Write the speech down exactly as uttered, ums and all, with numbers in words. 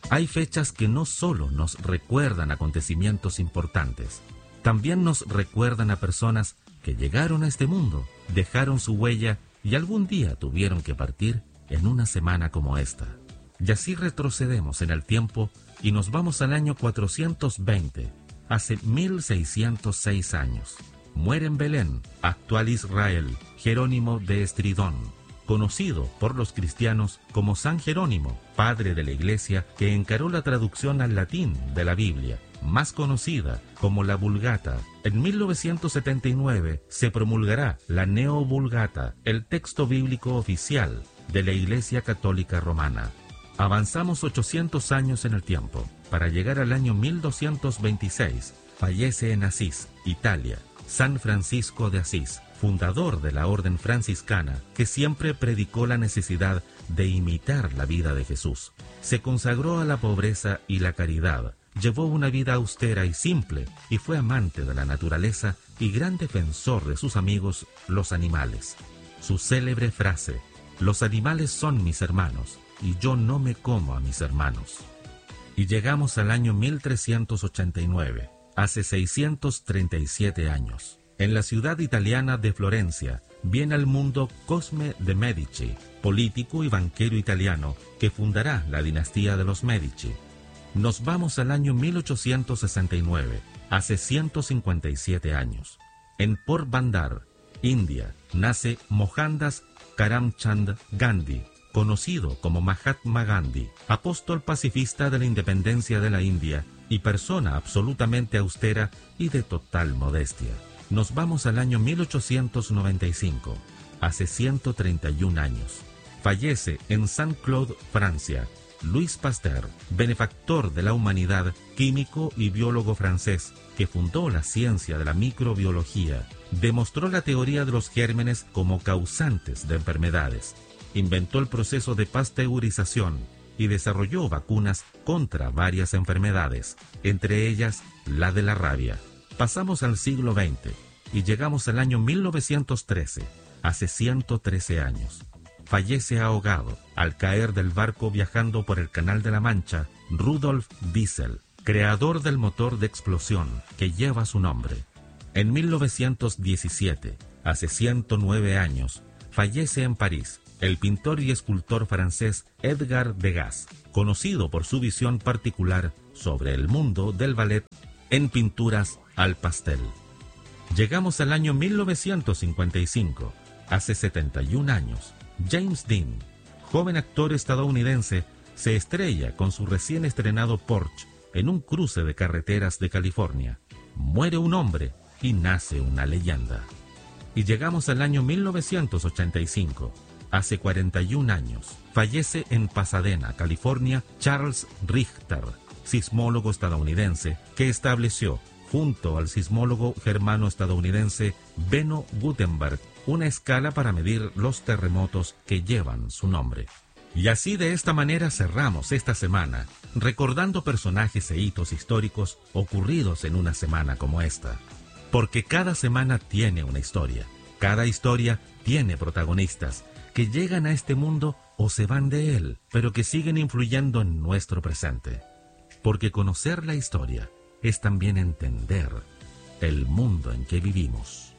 Hay fechas que no solo nos recuerdan acontecimientos importantes, también nos recuerdan a personas que llegaron a este mundo, dejaron su huella y algún día tuvieron que partir en una semana como esta. Y así retrocedemos en el tiempo y nos vamos al año cuatrocientos veinte, hace mil seiscientos seis años. Muere en Belén, actual Israel, Jerónimo de Estridón, conocido por los cristianos como San Jerónimo, padre de la Iglesia, que encaró la traducción al latín de la Biblia, más conocida como la Vulgata. En mil novecientos setenta y nueve se promulgará la Neovulgata, el texto bíblico oficial de la Iglesia Católica Romana. Avanzamos ochocientos años en el tiempo, para llegar al año mil doscientos veintiséis. Fallece en Asís, Italia, San Francisco de Asís, fundador de la orden franciscana, que siempre predicó la necesidad de imitar la vida de Jesús. Se consagró a la pobreza y la caridad, llevó una vida austera y simple, y fue amante de la naturaleza y gran defensor de sus amigos, los animales. Su célebre frase: «Los animales son mis hermanos, y yo no me como a mis hermanos». Y llegamos al año mil trescientos ochenta y nueve, hace seiscientos treinta y siete años. En la ciudad italiana de Florencia viene al mundo Cosme de Medici, político y banquero italiano que fundará la dinastía de los Medici. Nos vamos al año mil ochocientos sesenta y nueve, hace ciento cincuenta y siete años. En Porbandar, India, nace Mohandas Karamchand Gandhi, conocido como Mahatma Gandhi, apóstol pacifista de la independencia de la India y persona absolutamente austera y de total modestia. Nos vamos al año mil ochocientos noventa y cinco, hace ciento treinta y un años. Fallece en Saint-Claude, Francia, Louis Pasteur, benefactor de la humanidad, químico y biólogo francés, que fundó la ciencia de la microbiología, demostró la teoría de los gérmenes como causantes de enfermedades, inventó el proceso de pasteurización y desarrolló vacunas contra varias enfermedades, entre ellas la de la rabia. Pasamos al siglo veinte y llegamos al año mil novecientos trece, hace ciento trece años. Fallece ahogado al caer del barco viajando por el Canal de la Mancha Rudolf Diesel, creador del motor de explosión que lleva su nombre. En mil novecientos diecisiete, hace ciento nueve años, fallece en París el pintor y escultor francés Edgar Degas, conocido por su visión particular sobre el mundo del ballet en pinturas al pastel. Llegamos al año mil novecientos cincuenta y cinco, hace setenta y un años. James Dean, joven actor estadounidense, se estrella con su recién estrenado Porsche en un cruce de carreteras de California. Muere un hombre y nace una leyenda. Y llegamos al año mil novecientos ochenta y cinco, hace cuarenta y un años. Fallece en Pasadena, California, Charles Richter, sismólogo estadounidense, que estableció, junto al sismólogo germano-estadounidense Benno Gutenberg, una escala para medir los terremotos que llevan su nombre. Y así de esta manera cerramos esta semana, recordando personajes e hitos históricos ocurridos en una semana como esta. Porque cada semana tiene una historia, cada historia tiene protagonistas que llegan a este mundo o se van de él, pero que siguen influyendo en nuestro presente. Porque conocer la historia es también entender el mundo en que vivimos.